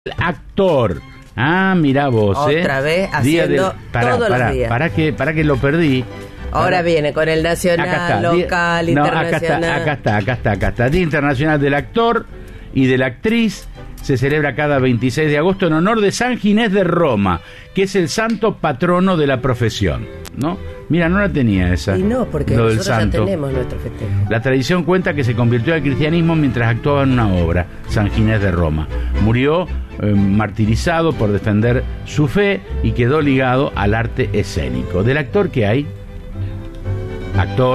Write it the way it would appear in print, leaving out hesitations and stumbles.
Actor. Ah, mirá vos, Otra vez haciendo todos los días. Para que lo perdí. Ahora viene con el nacional, local, internacional. Acá está. Día Internacional del Actor y de la Actriz. Se celebra cada 26 de agosto en honor de San Ginés de Roma, que es el santo patrono de la profesión, ¿no? Mira, no la tenía esa. Y no, porque lo nosotros del santo. ya tenemos nuestro festejo. La tradición cuenta que se convirtió al cristianismo mientras actuaba en una obra, San Ginés de Roma. Murió martirizado por defender su fe y quedó ligado al arte escénico. Del actor, ¿qué hay? Actor.